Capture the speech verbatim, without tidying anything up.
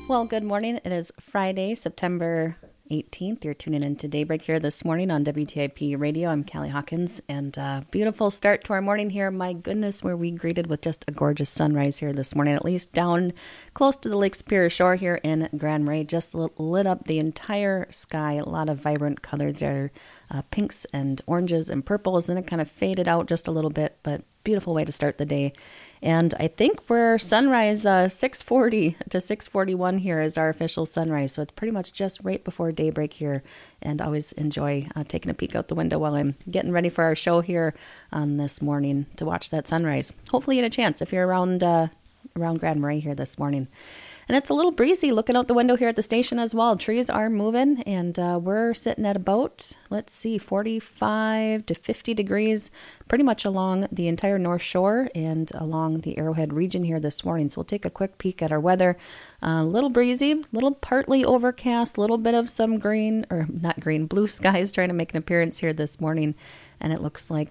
Well, good morning. It is Friday, September eighteenth. You're tuning in to Daybreak here this morning on W T I P Radio. I'm Callie Hawkins, and uh, beautiful start to our morning here. My goodness, were we greeted with just a gorgeous sunrise here this morning, at least down close to the Lake Superior shore here in Grand Marais. Just lit up the entire sky. A lot of vibrant colors there, uh, pinks and oranges and purples, and it kind of faded out just a little bit, but beautiful way to start the day. And I think we're sunrise uh, six forty to six forty-one here is our official sunrise. So it's pretty much just right before daybreak here. And always enjoy uh, taking a peek out the window while I'm getting ready for our show here on this morning to watch that sunrise. Hopefully you get a chance if you're around, uh, around Grand Marais here this morning. And it's a little breezy looking out the window here at the station as well. Trees are moving, and uh, we're sitting at about, let's see, forty-five to fifty degrees, pretty much along the entire North Shore and along the Arrowhead region here this morning. So we'll take a quick peek at our weather. A uh, little breezy, little partly overcast, a little bit of some green, or not green, blue skies trying to make an appearance here this morning. And it looks like